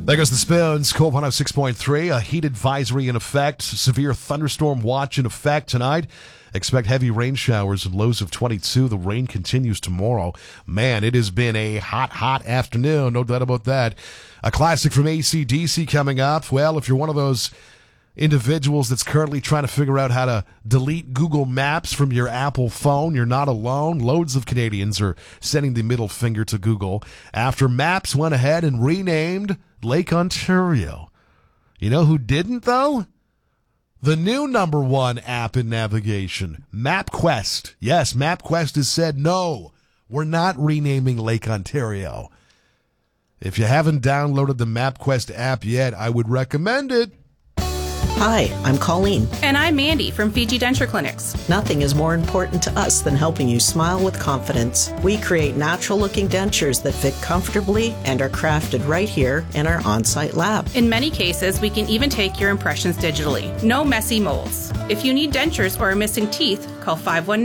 There goes the Spoons. Cool 106.3. A heat advisory in effect. Severe thunderstorm watch in effect tonight. Expect heavy rain showers and lows of 22. The rain continues tomorrow. Man, it has been a hot afternoon. No doubt about that. A classic from AC/DC coming up. Well, if you're one of those individuals that's currently trying to figure out how to delete Google Maps from your Apple phone, you're not alone. Loads of Canadians are sending the middle finger to Google after Maps went ahead and renamed Lake Ontario. You know who didn't, though? The new number one app in navigation, MapQuest. Yes, MapQuest has said, no, we're not renaming Lake Ontario. If you haven't downloaded the MapQuest app yet, I would recommend it. Hi, I'm Colleen. And I'm Mandy from Fiji Denture Clinics. Nothing is more important to us than helping you smile with confidence. We create natural-looking dentures that fit comfortably and are crafted right here in our on-site lab. In many cases, we can even take your impressions digitally. No messy molds. If you need dentures or are missing teeth, call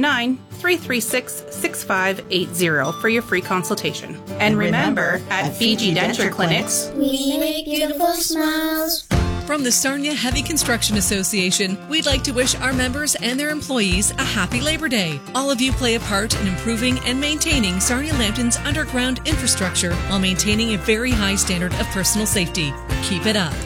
519-336-6580 for your free consultation. And remember, at Fiji Denture Clinics, we make beautiful smiles. From the Sarnia Heavy Construction Association, we'd like to wish our members and their employees a happy Labor Day. All of you play a part in improving and maintaining Sarnia Lambton's underground infrastructure while maintaining a very high standard of personal safety. Keep it up.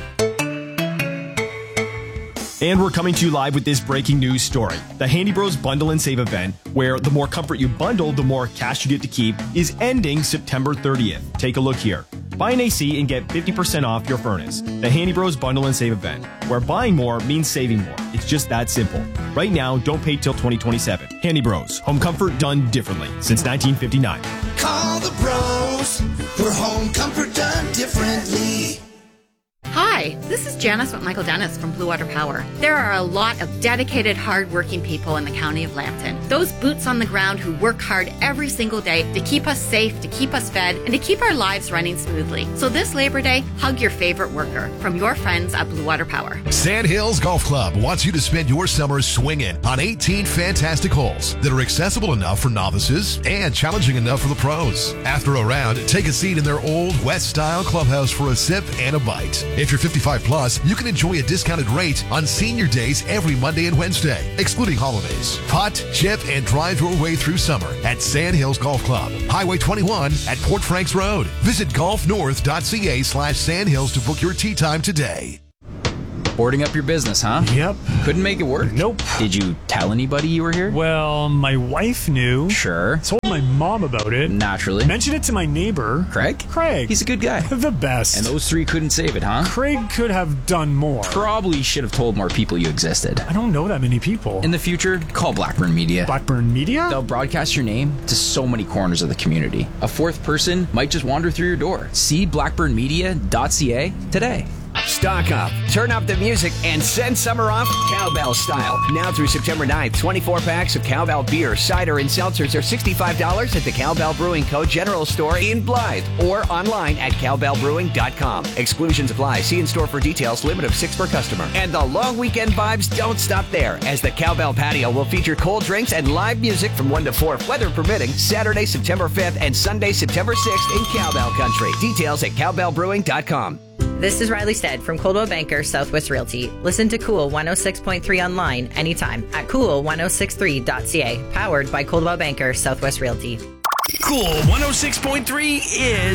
And we're coming to you live with this breaking news story. The Handy Bros Bundle and Save event, where the more comfort you bundle, the more cash you get to keep, is ending September 30th. Take a look here. Buy an AC and get 50% off your furnace. The Handy Bros Bundle and Save event, where buying more means saving more. It's just that simple. Right now, don't pay till 2027. Handy Bros, home comfort done differently since 1959. Call the bros for home comfort done differently. Hi, this is Janice with Michael Dennis from Blue Water Power. There are a lot of dedicated, hard-working people in the County of Lambton. Those boots on the ground who work hard every single day to keep us safe, to keep us fed, and to keep our lives running smoothly. So this Labor Day, hug your favorite worker from your friends at Blue Water Power. Sandhills Golf Club wants you to spend your summer swinging on 18 fantastic holes that are accessible enough for novices and challenging enough for the pros. After a round, take a seat in their old West-style clubhouse for a sip and a bite. If you're 55 plus, you can enjoy a discounted rate on senior days every Monday and Wednesday, excluding holidays. Putt, chip, and drive your way through summer at Sandhills Golf Club, Highway 21 at Port Franks Road. Visit golfnorth.ca/Sandhills to book your tee time today. Boarding up your business, huh? Yep. Couldn't make it work? Nope. Did you tell anybody you were here? Well, my wife knew. Sure. Told my mom about it. Naturally. Mentioned it to my neighbor. Craig? He's a good guy. The best. And those three couldn't save it, huh? Craig could have done more. Probably should have told more people you existed. I don't know that many people. In the future, call Blackburn Media. Blackburn Media? They'll broadcast your name to so many corners of the community. A fourth person might just wander through your door. See blackburnmedia.ca today. Stock up, turn up the music, and send summer off Cowbell style. Now through September 9th, 24 packs of Cowbell beer, cider, and seltzers are $65 at the Cowbell Brewing Co. General Store in Blythe or online at cowbellbrewing.com. Exclusions apply. See in store for details. Limit of 6 per customer. And the long weekend vibes don't stop there, as the Cowbell Patio will feature cold drinks and live music from 1 to 4, weather permitting, Saturday, September 5th and Sunday, September 6th in Cowbell Country. Details at cowbellbrewing.com. This is Riley Stead from Coldwell Banker Southwest Realty. Listen to Cool 106.3 online anytime at cool1063.ca. Powered by Coldwell Banker Southwest Realty. Cool 106.3 is